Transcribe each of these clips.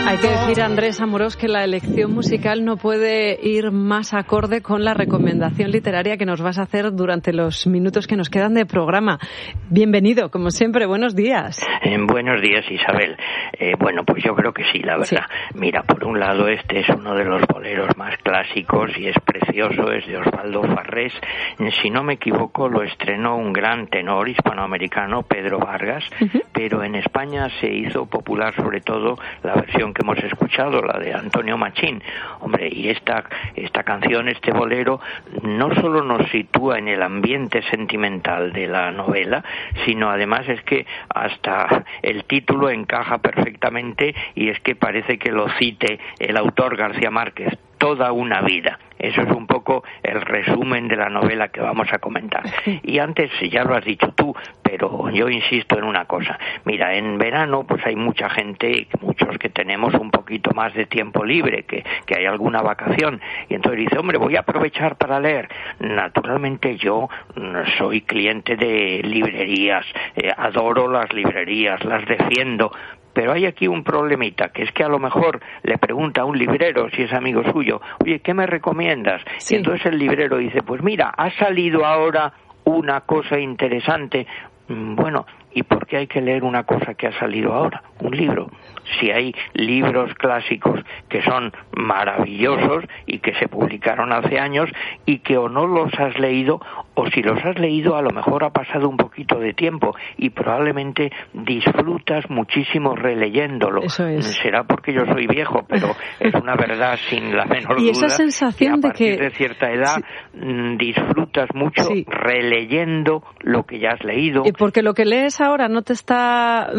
Hay que decir, Andrés Amorós, que la elección musical no puede ir más acorde con la recomendación literaria que nos vas a hacer durante los minutos que nos quedan de programa. Bienvenido, como siempre, buenos días. Buenos días, Isabel. Bueno, pues yo creo que sí, la verdad. Sí. Mira, por un lado, este es uno de los boleros más clásicos y es precioso, es de Osvaldo Farrés. Si no me equivoco, lo estrenó un gran tenor hispanoamericano, Pedro Vargas, pero en España se hizo popular sobre todo la versión que hemos escuchado, la de Antonio Machín. Hombre, y esta canción, este bolero, no solo nos sitúa en el ambiente sentimental de la novela, sino además es que hasta el título encaja perfectamente y es que parece que lo cite el autor García Márquez. Toda una vida. Eso es un poco el resumen de la novela que vamos a comentar. Y antes ya lo has dicho tú, pero yo insisto en una cosa. Mira, en verano pues hay mucha gente, muchos que tenemos un poquito más de tiempo libre, que hay alguna vacación, y entonces dice, hombre, voy a aprovechar para leer. Naturalmente yo soy cliente de librerías, adoro las librerías, las defiendo. Pero hay aquí un problemita, que es que a lo mejor le pregunta a un librero, si es amigo suyo, oye, ¿qué me recomiendas? Sí. Y entonces el librero dice, pues mira, ha salido ahora una cosa interesante. Bueno, ¿y por qué hay que leer una cosa que ha salido ahora? Un libro. Si hay libros clásicos que son maravillosos y que se publicaron hace años y que o no los has leído, o si los has leído a lo mejor ha pasado un poquito de tiempo y probablemente disfrutas muchísimo releyéndolo. Eso es. Será porque yo soy viejo, pero es una verdad sin la menor duda. Y esa sensación que a partir de de cierta edad disfrutas mucho releyendo lo que ya has leído. Porque lo que lees ahora no te está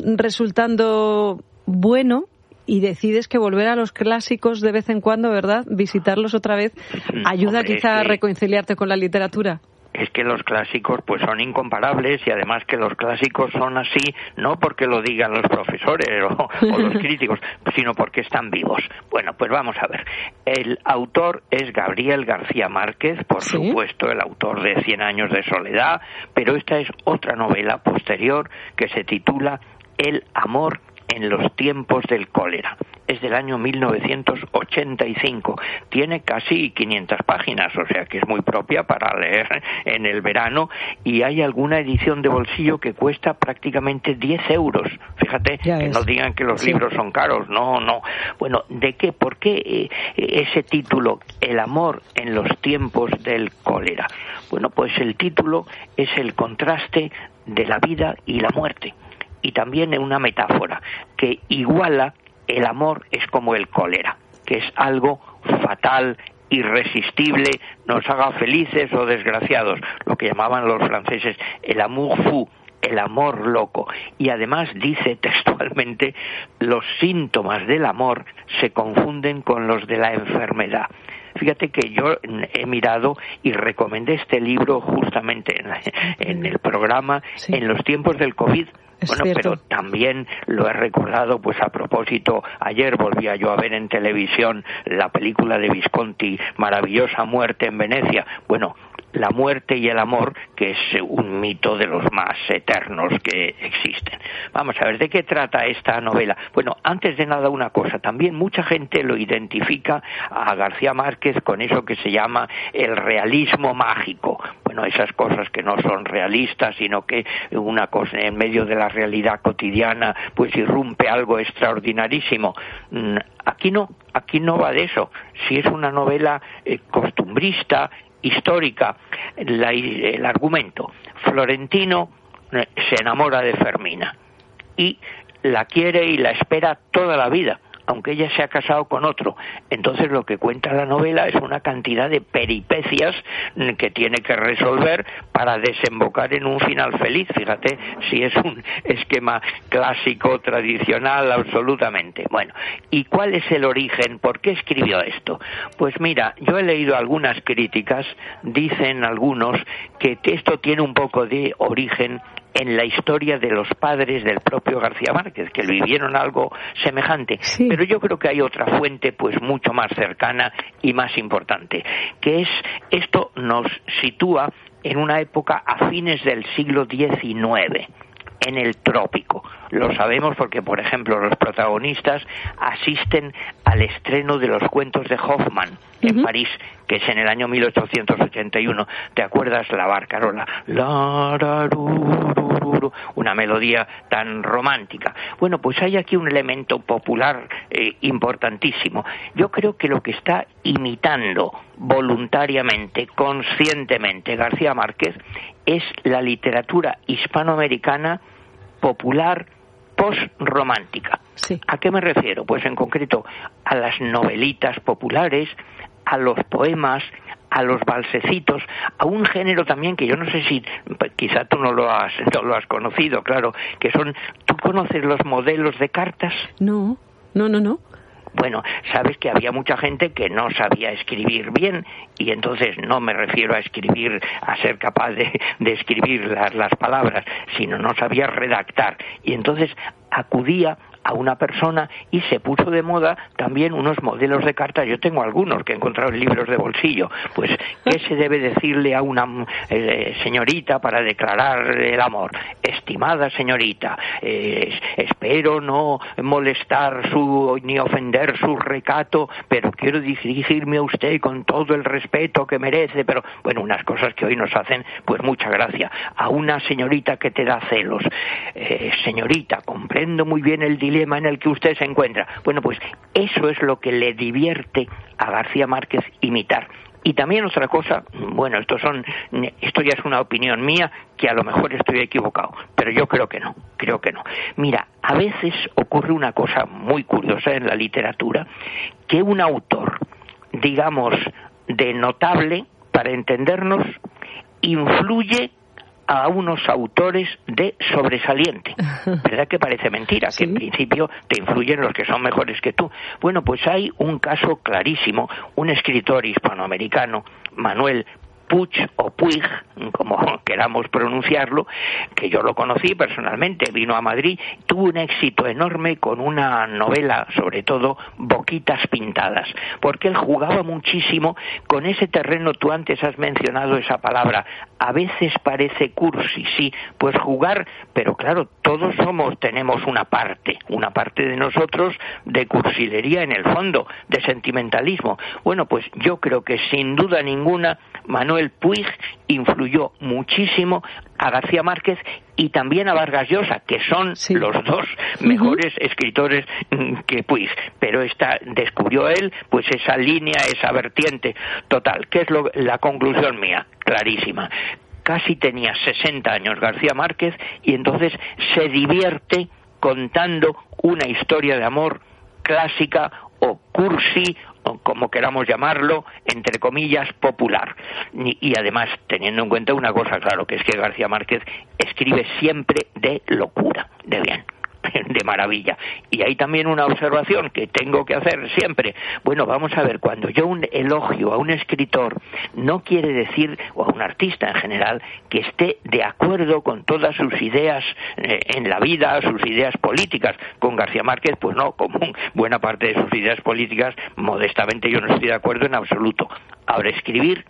resultando bueno y decides que volver a los clásicos de vez en cuando, ¿verdad? Visitarlos otra vez ayuda. Hombre, quizá a reconciliarte con la literatura. Es que los clásicos pues son incomparables y además que los clásicos son así no porque lo digan los profesores o los críticos, sino porque están vivos. Bueno, pues vamos a ver. El autor es Gabriel García Márquez, por supuesto, el autor de 100 años de soledad, pero esta es otra novela posterior que se titula El amor en los tiempos del cólera. Es del año 1985. Tiene casi 500 páginas, o sea que es muy propia para leer en el verano, y hay alguna edición de bolsillo que cuesta prácticamente 10 euros. Fíjate, que no digan que los libros son caros, no. Bueno, ¿de qué? ¿Por qué ese título, El amor en los tiempos del cólera? Bueno, pues el título es el contraste de la vida y la muerte. Y también una metáfora que iguala el amor es como el cólera, que es algo fatal, irresistible, nos haga felices o desgraciados, lo que llamaban los franceses el amour fou, el amor loco. Y además dice textualmente, los síntomas del amor se confunden con los de la enfermedad. Fíjate que yo he mirado y recomendé este libro justamente en el programa en los tiempos del COVID. Bueno, pero también lo he recordado, pues a propósito, ayer volvía yo a ver en televisión la película de Visconti, Maravillosa muerte en Venecia. Bueno, la muerte y el amor, que es un mito de los más eternos que existen. Vamos a ver, ¿de qué trata esta novela? Bueno, antes de nada una cosa, también mucha gente lo identifica a García Márquez con eso que se llama el realismo mágico. Bueno, esas cosas que no son realistas, sino que una cosa en medio de la realidad cotidiana, pues irrumpe algo extraordinarísimo. Aquí no va de eso. Si es una novela costumbrista, histórica, el argumento. Florentino se enamora de Fermina y la quiere y la espera toda la vida, aunque ella se ha casado con otro. Entonces lo que cuenta la novela es una cantidad de peripecias que tiene que resolver para desembocar en un final feliz. Fíjate si es un esquema clásico, tradicional, absolutamente. Bueno, ¿y cuál es el origen? ¿Por qué escribió esto? Pues mira, yo he leído algunas críticas, dicen algunos que esto tiene un poco de origen en la historia de los padres del propio García Márquez, que vivieron algo semejante. Sí. Pero yo creo que hay otra fuente pues mucho más cercana y más importante, que es, esto nos sitúa en una época a fines del siglo XIX, en el trópico. lo sabemos porque, por ejemplo, los protagonistas asisten al estreno de los cuentos de Hoffmann en París, que es en el año 1881. ¿Te acuerdas? La barcarola. Una melodía tan romántica. Bueno, pues hay aquí un elemento popular importantísimo. Yo creo que lo que está imitando voluntariamente, conscientemente, García Márquez es la literatura hispanoamericana popular post-romántica. Sí. ¿A qué me refiero? Pues en concreto a las novelitas populares, a los poemas, a los valsecitos, a un género también que yo no sé si quizá tú no lo has conocido, claro, que son, ¿tú conoces los modelos de cartas? No. Bueno, sabes que había mucha gente que no sabía escribir bien, y entonces no me refiero a escribir, a ser capaz de escribir las palabras, sino no sabía redactar, y entonces acudía a una persona y se puso de moda también unos modelos de cartas. Yo tengo algunos que he encontrado en libros de bolsillo. Pues, ¿qué se debe decirle a una señorita para declarar el amor? Estimada señorita, espero no molestar ni ofender su recato, pero quiero dirigirme a usted con todo el respeto que merece. Pero, bueno, unas cosas que hoy nos hacen pues mucha gracia. A una señorita que te da celos. Señorita, comprendo muy bien el dilema en el que usted se encuentra. Bueno, pues eso es lo que le divierte a García Márquez imitar. Y también otra cosa, bueno, esto ya es una opinión mía, que a lo mejor estoy equivocado, pero yo creo que no. Mira, a veces ocurre una cosa muy curiosa en la literatura, que un autor, digamos, de notable, para entendernos, influye a unos autores de sobresaliente. ¿Verdad que parece mentira? Sí. Que en principio te influyen los que son mejores que tú. Bueno, pues hay un caso clarísimo, un escritor hispanoamericano, Manuel Puig o Puig, como queramos pronunciarlo, que yo lo conocí personalmente, vino a Madrid, tuvo un éxito enorme con una novela, sobre todo, Boquitas Pintadas, porque él jugaba muchísimo con ese terreno. Tú antes has mencionado esa palabra, a veces parece cursi, sí, pues jugar, pero claro, todos tenemos una parte de nosotros de cursilería en el fondo, de sentimentalismo. Bueno, pues yo creo que sin duda ninguna Manuel Puig influyó muchísimo a García Márquez y también a Vargas Llosa, que son los dos mejores escritores que Puig, pero descubrió él pues esa línea, esa vertiente. Total, ¿qué es la conclusión mía? Clarísima. Casi tenía 60 años García Márquez y entonces se divierte contando una historia de amor clásica o cursi, o como queramos llamarlo, entre comillas, popular. Y además, teniendo en cuenta una cosa, claro, que es que García Márquez escribe siempre de locura, de bien, de maravilla. Y hay también una observación que tengo que hacer siempre. Bueno, vamos a ver, cuando yo elogio a un escritor, no quiere decir, o a un artista en general, que esté de acuerdo con todas sus ideas en la vida, sus ideas políticas. Con García Márquez, pues no, como buena parte de sus ideas políticas, modestamente yo no estoy de acuerdo en absoluto. Ahora, escribe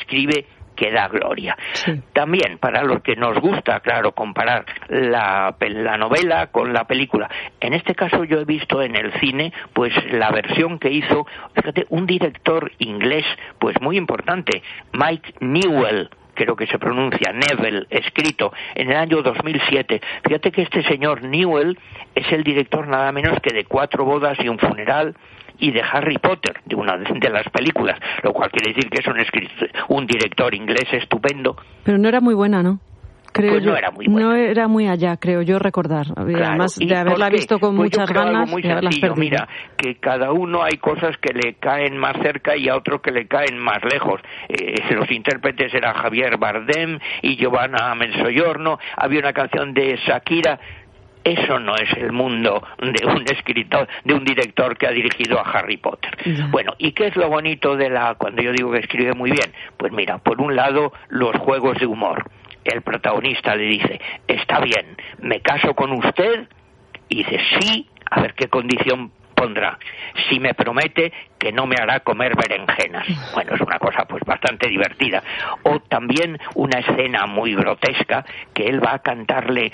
que da gloria. Sí. También, para los que nos gusta, claro, comparar la novela con la película. En este caso yo he visto en el cine, pues la versión que hizo, fíjate, un director inglés, pues muy importante, Mike Newell, creo que se pronuncia, Neville, escrito en el año 2007. Fíjate que este señor Newell es el director nada menos que de 4 bodas y un funeral, y de Harry Potter, de una de las películas, lo cual quiere decir que es un director inglés estupendo. Pero no era muy buena, ¿no? Creo pues yo, no era muy buena. No era muy allá, creo yo recordar. Claro, además de haberla visto con pues muchas ganas muy y haberlas sencillo. perdido. Mira, que cada uno hay cosas que le caen más cerca y a otro que le caen más lejos. Los intérpretes eran Javier Bardem y Giovanna Mensoyorno. Había una canción de Shakira. Eso no es el mundo de un escritor, de un director que ha dirigido a Harry Potter. Bueno, ¿y qué es lo bonito cuando yo digo que escribe muy bien? Pues mira, por un lado, los juegos de humor. El protagonista le dice, está bien, me caso con usted, y dice, sí, a ver qué condición pondrá? Si me promete que no me hará comer berenjenas. Bueno, es una cosa pues bastante divertida. O también una escena muy grotesca, que él va a cantarle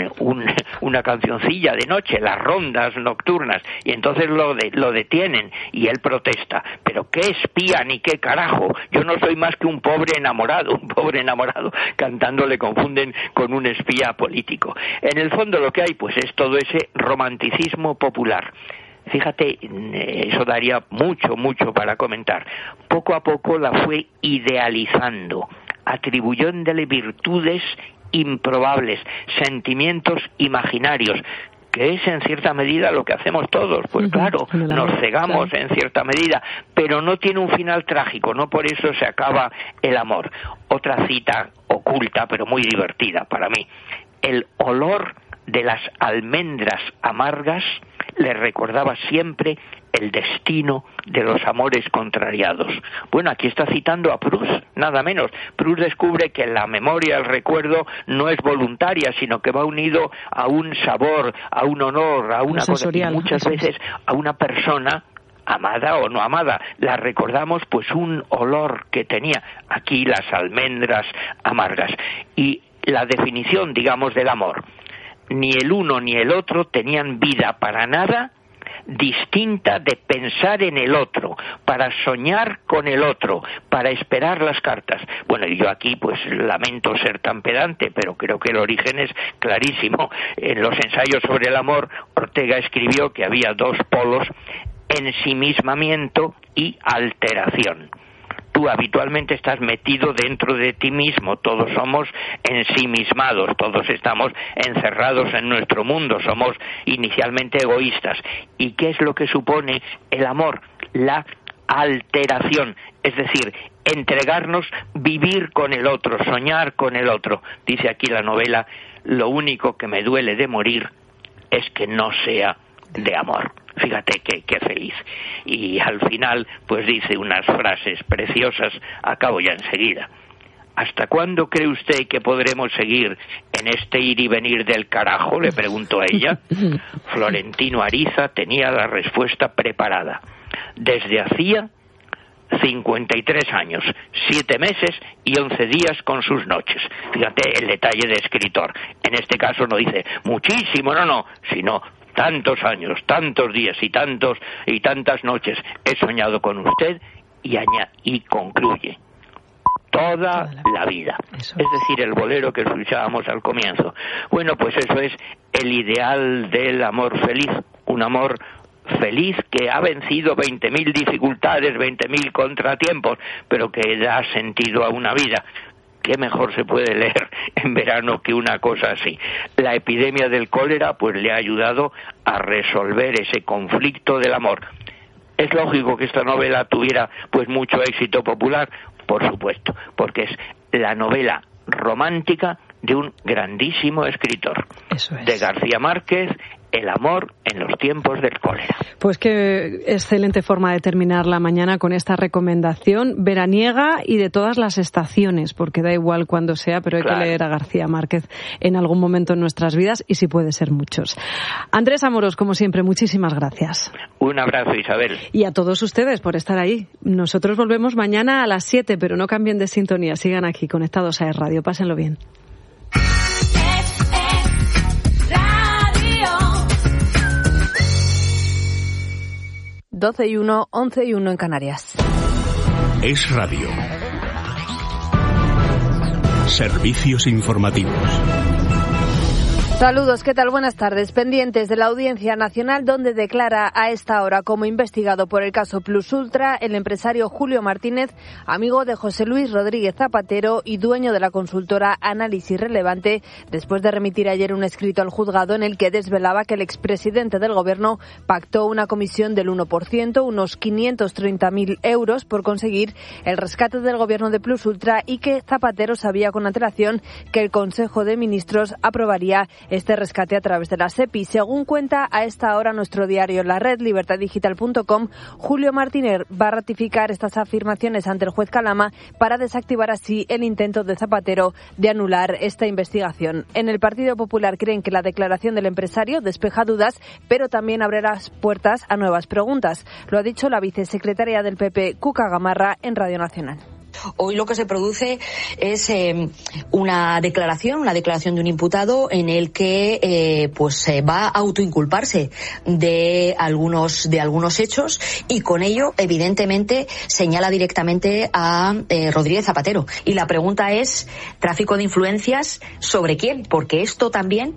una cancioncilla de noche, las rondas nocturnas, y entonces lo detienen y él protesta: pero qué espía ni qué carajo, yo no soy más que un pobre enamorado, cantando le confunden con un espía político. En el fondo lo que hay pues es todo ese romanticismo popular. Fíjate, eso daría mucho para comentar. Poco a poco la fue idealizando, atribuyéndole virtudes improbables, sentimientos imaginarios, que es en cierta medida lo que hacemos todos. Pues claro, nos cegamos en cierta medida, pero no tiene un final trágico, no por eso se acaba el amor. Otra cita oculta, pero muy divertida para mí: el olor de las almendras amargas le recordaba siempre el destino de los amores contrariados. Bueno, aquí está citando a Proust, nada menos. Proust descubre que la memoria, el recuerdo, no es voluntaria, sino que va unido a un sabor, a un honor, a una cosa, y muchas veces a una persona, amada o no amada, la recordamos pues un olor que tenía. Aquí las almendras amargas. Y la definición, digamos, del amor: ni el uno ni el otro tenían vida para nada distinta de pensar en el otro, para soñar con el otro, para esperar las cartas. Bueno, y yo aquí pues lamento ser tan pedante, pero creo que el origen es clarísimo. En los ensayos sobre el amor, Ortega escribió que había dos polos: ensimismamiento y alteración. Tú habitualmente estás metido dentro de ti mismo, todos somos ensimismados, todos estamos encerrados en nuestro mundo, somos inicialmente egoístas. ¿Y qué es lo que supone el amor? La alteración, es decir, entregarnos, vivir con el otro, soñar con el otro. Dice aquí la novela: lo único que me duele de morir es que no sea de amor. Fíjate qué feliz. Y al final pues dice unas frases preciosas, acabo ya enseguida. ¿Hasta cuándo cree usted que podremos seguir en este ir y venir del carajo?, le preguntó a ella. Florentino Ariza tenía la respuesta preparada. Desde hacía 53 años, 7 meses y 11 días con sus noches. Fíjate el detalle de escritor. En este caso no dice muchísimo, no, sino tantos años, tantos días y tantas noches he soñado con usted, y concluye: toda la vida. Es decir, el bolero que escuchábamos al comienzo. Bueno, pues eso es el ideal del amor feliz, un amor feliz que ha vencido 20.000 dificultades, 20.000 contratiempos, pero que da sentido a una vida. ¿Qué mejor se puede leer en verano que una cosa así? La epidemia del cólera pues le ha ayudado a resolver ese conflicto del amor. ¿Es lógico que esta novela tuviera pues mucho éxito popular? Por supuesto, porque es la novela romántica de un grandísimo escritor. Eso es. De García Márquez, el amor en los tiempos del cólera. Pues qué excelente forma de terminar la mañana con esta recomendación veraniega y de todas las estaciones, porque da igual cuándo sea, pero hay que leer a García Márquez en algún momento en nuestras vidas, y si puede ser muchos. Andrés Amorós, como siempre, muchísimas gracias. Un abrazo, Isabel. Y a todos ustedes por estar ahí. Nosotros volvemos mañana a las 7, pero no cambien de sintonía, sigan aquí conectados a Es Radio. Pásenlo bien. 12:01, 11:01 en Canarias. Es Radio. Servicios informativos. Saludos, ¿qué tal? Buenas tardes. Pendientes de la Audiencia Nacional, donde declara a esta hora como investigado por el caso Plus Ultra el empresario Julio Martínez, amigo de José Luis Rodríguez Zapatero y dueño de la consultora Análisis Relevante, después de remitir ayer un escrito al juzgado en el que desvelaba que el expresidente del Gobierno pactó una comisión del 1%, unos 530.000 euros, por conseguir el rescate del Gobierno de Plus Ultra, y que Zapatero sabía con antelación que el Consejo de Ministros aprobaría este rescate a través de la SEPI. Según cuenta a esta hora nuestro diario La Red, libertaddigital.com, Julio Martínez va a ratificar estas afirmaciones ante el juez Calama para desactivar así el intento de Zapatero de anular esta investigación. En el Partido Popular creen que la declaración del empresario despeja dudas, pero también abre las puertas a nuevas preguntas. Lo ha dicho la vicesecretaria del PP, Cuca Gamarra, en Radio Nacional. Hoy lo que se produce es una declaración de un imputado en el que va a autoinculparse de algunos hechos y con ello evidentemente señala directamente a Rodríguez Zapatero. Y la pregunta es, ¿tráfico de influencias sobre quién? Porque esto también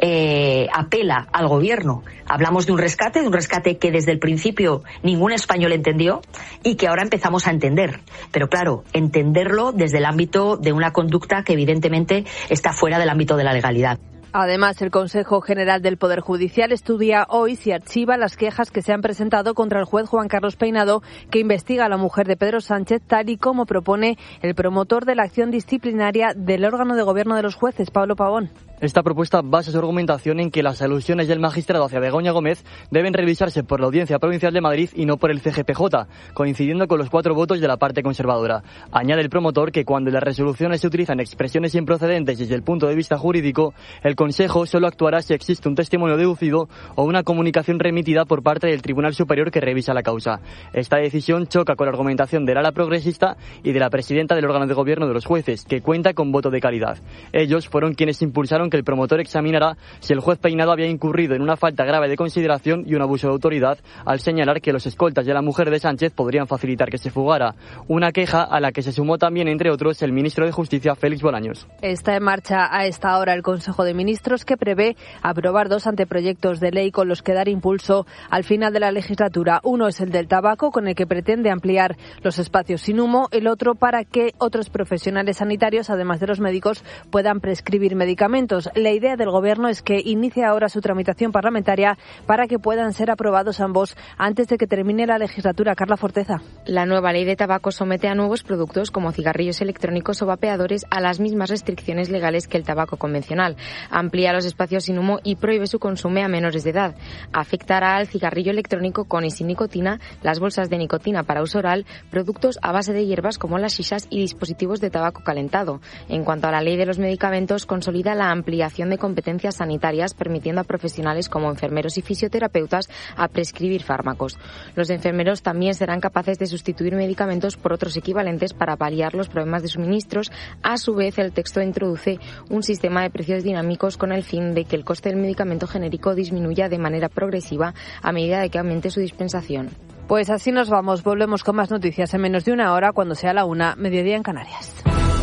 apela al gobierno. Hablamos de un rescate que desde el principio ningún español entendió y que ahora empezamos a entender. Pero claro, entenderlo desde el ámbito de una conducta que evidentemente está fuera del ámbito de la legalidad. Además, el Consejo General del Poder Judicial estudia hoy si archiva las quejas que se han presentado contra el juez Juan Carlos Peinado, que investiga a la mujer de Pedro Sánchez, tal y como propone el promotor de la acción disciplinaria del órgano de gobierno de los jueces, Pablo Pavón. Esta propuesta basa su argumentación en que las alusiones del magistrado hacia Begoña Gómez deben revisarse por la Audiencia Provincial de Madrid y no por el CGPJ, coincidiendo con los 4 votos de la parte conservadora. Añade el promotor que cuando en las resoluciones se utilizan expresiones improcedentes desde el punto de vista jurídico, el Consejo solo actuará si existe un testimonio deducido o una comunicación remitida por parte del Tribunal Superior que revisa la causa. Esta decisión choca con la argumentación del ala progresista y de la presidenta del órgano de gobierno de los jueces, que cuenta con voto de calidad. Ellos fueron quienes impulsaron que el promotor examinará si el juez Peinado había incurrido en una falta grave de consideración y un abuso de autoridad al señalar que los escoltas de la mujer de Sánchez podrían facilitar que se fugara. Una queja a la que se sumó también, entre otros, el ministro de Justicia, Félix Bolaños. Está en marcha a esta hora el Consejo de Ministros, que prevé aprobar 2 anteproyectos de ley con los que dar impulso al final de la legislatura. Uno es el del tabaco, con el que pretende ampliar los espacios sin humo. El otro para que otros profesionales sanitarios, además de los médicos, puedan prescribir medicamentos. La idea del Gobierno es que inicie ahora su tramitación parlamentaria para que puedan ser aprobados ambos antes de que termine la legislatura. Carla Forteza. La nueva ley de tabaco somete a nuevos productos como cigarrillos electrónicos o vapeadores a las mismas restricciones legales que el tabaco convencional. Amplía los espacios sin humo y prohíbe su consumo a menores de edad. Afectará al cigarrillo electrónico con y sin nicotina, las bolsas de nicotina para uso oral, productos a base de hierbas como las shishas y dispositivos de tabaco calentado. En cuanto a la ley de los medicamentos, consolida la ampliación de competencias sanitarias, permitiendo a profesionales como enfermeros y fisioterapeutas a prescribir fármacos. Los enfermeros también serán capaces de sustituir medicamentos por otros equivalentes para paliar los problemas de suministros. A su vez, el texto introduce un sistema de precios dinámicos con el fin de que el coste del medicamento genérico disminuya de manera progresiva a medida de que aumente su dispensación. Pues así nos vamos. Volvemos con más noticias en menos de una hora, cuando sea la 1, mediodía en Canarias.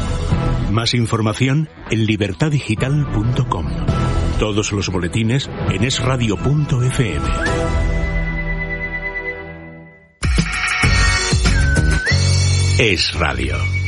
Más información en libertaddigital.com. Todos los boletines en esradio.fm. Es Radio.